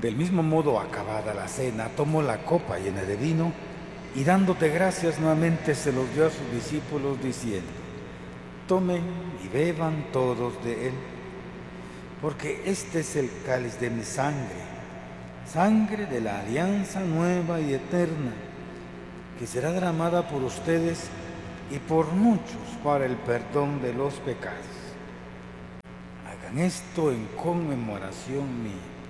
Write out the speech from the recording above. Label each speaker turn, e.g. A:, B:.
A: Del mismo modo, acabada la cena, tomó la copa llena de vino y dándote gracias nuevamente se los dio a sus discípulos diciendo: tomen y beban todos de él, porque este es el cáliz de mi sangre, sangre de la alianza nueva y eterna, que será derramada por ustedes y por muchos para el perdón de los pecados. Hagan esto en conmemoración mía.